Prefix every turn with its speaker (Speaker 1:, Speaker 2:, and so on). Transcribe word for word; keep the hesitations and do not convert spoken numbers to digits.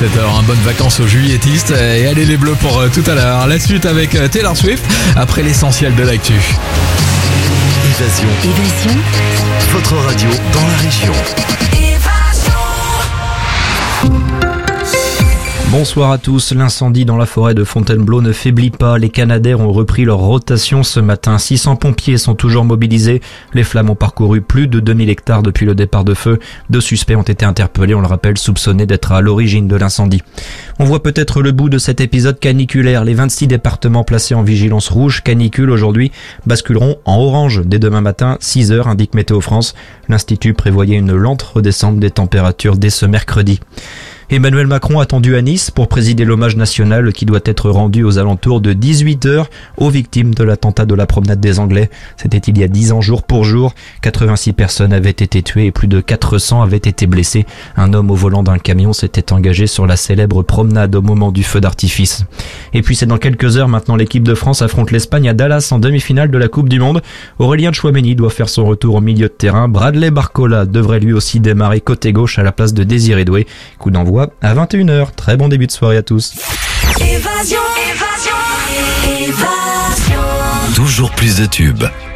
Speaker 1: dix-sept heures. Hein. Bonnes vacances aux juilletistes et allez les bleus pour euh, tout à l'heure. La suite avec euh, Taylor Swift après l'essentiel de l'actu.
Speaker 2: Évasion.
Speaker 3: Évasion.
Speaker 2: Votre radio dans la région.
Speaker 4: Bonsoir à tous. L'incendie dans la forêt de Fontainebleau ne faiblit pas. Les Canadaires ont repris leur rotation ce matin. six cents pompiers sont toujours mobilisés. Les flammes ont parcouru plus de deux mille hectares depuis le départ de feu. Deux suspects ont été interpellés, on le rappelle, soupçonnés d'être à l'origine de l'incendie. On voit peut-être le bout de cet épisode caniculaire. Les vingt-six départements placés en vigilance rouge canicule aujourd'hui basculeront en orange dès demain matin, six heures, indique Météo France. L'Institut prévoyait une lente redescente des températures dès ce mercredi. Emmanuel Macron attendu à Nice pour présider l'hommage national qui doit être rendu aux alentours de dix-huit heures aux victimes de l'attentat de la promenade des Anglais. C'était il y a dix ans jour pour jour. quatre-vingt-six personnes avaient été tuées et plus de quatre cents avaient été blessées. Un homme au volant d'un camion s'était engagé sur la célèbre promenade au moment du feu d'artifice. Et puis c'est dans quelques heures maintenant, l'équipe de France affronte l'Espagne à Dallas en demi-finale de la Coupe du Monde. Aurélien Tchouaméni doit faire son retour au milieu de terrain. Bradley Barcola devrait lui aussi démarrer côté gauche à la place de Désiré Doué. Coup d'envoi à vingt et une heures. Très bon début de soirée à tous.
Speaker 3: Évasion. Évasion. Évasion.
Speaker 2: Toujours plus de tubes.